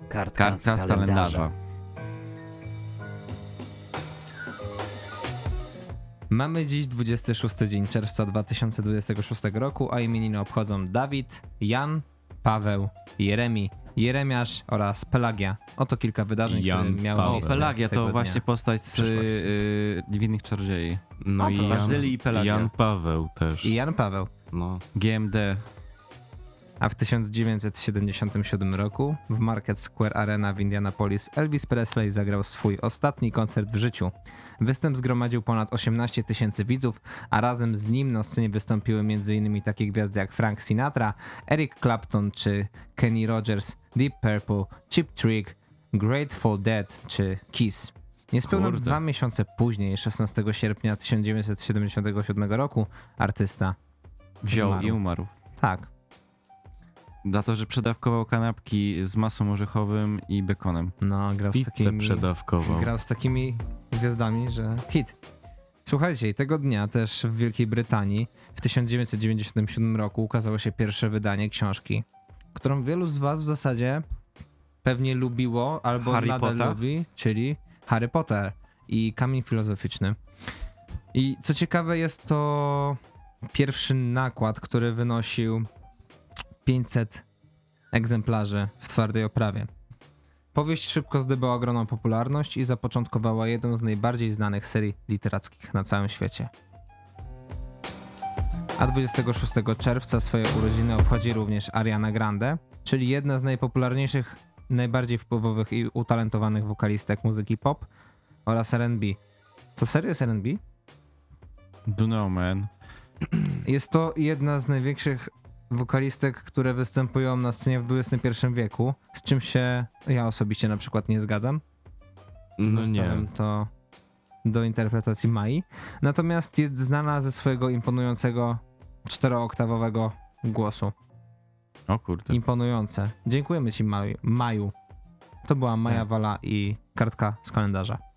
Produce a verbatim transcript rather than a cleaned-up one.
Kartka, Kartka z z kalendarza. kalendarza. Mamy dziś dwudziesty szósty dzień czerwca dwa tysiące dwudziestego szóstego roku, a imieniny obchodzą Dawid, Jan, Paweł, Jeremi, Jeremiasz oraz Pelagia. Oto kilka wydarzeń, Jan które miały Paweł. miejsce. O, Pelagia Pelagia to właśnie postać z Przyszłości. y, Dziwnych Czarodziei. No O, i proszę. Jan, Bazylii i Pelagia. Jan Paweł też. I Jan Paweł. No. G M D. A w tysiąc dziewięćset siedemdziesiątym siódmym roku w Market Square Arena w Indianapolis Elvis Presley zagrał swój ostatni koncert w życiu. Występ zgromadził ponad osiemnaście tysięcy widzów, a razem z nim na scenie wystąpiły m.in. takie gwiazdy jak Frank Sinatra, Eric Clapton czy Kenny Rogers, Deep Purple, Cheap Trick, Grateful Dead czy Kiss. Niespełna Kurde. dwa miesiące później, szesnastego sierpnia tysiąc dziewięćset siedemdziesiątego siódmego roku, artysta Wziął Zmarł. i umarł. tak, Za to, że przedawkował kanapki z masą orzechowym i bekonem. no grał z Pizzę takimi... przedawkował. Grał z takimi gwiazdami, że hit. Słuchajcie, i tego dnia też w Wielkiej Brytanii w tysiąc dziewięćset dziewięćdziesiątym siódmym roku ukazało się pierwsze wydanie książki, którą wielu z was w zasadzie pewnie lubiło albo Harry nadal Potter? lubi, czyli Harry Potter i Kamień Filozoficzny. I co ciekawe, jest to pierwszy nakład, który wynosił pięćset egzemplarzy w twardej oprawie. Powieść szybko zdobyła ogromną popularność i zapoczątkowała jedną z najbardziej znanych serii literackich na całym świecie. A dwudziestego szóstego czerwca swoje urodziny obchodzi również Ariana Grande, czyli jedna z najpopularniejszych, najbardziej wpływowych i utalentowanych wokalistek muzyki pop oraz R and B. To serio jest R and B? Do know, man. Jest to jedna z największych wokalistek, które występują na scenie w dwudziestym pierwszym wieku, z czym się ja osobiście na przykład nie zgadzam. No Zostawiam nie. to do interpretacji Mai. Natomiast jest znana ze swojego imponującego czterooktawowego głosu. O kurde. Imponujące. Dziękujemy ci, Maju. Maju. To była Maja Tak. Wala i kartka z kalendarza.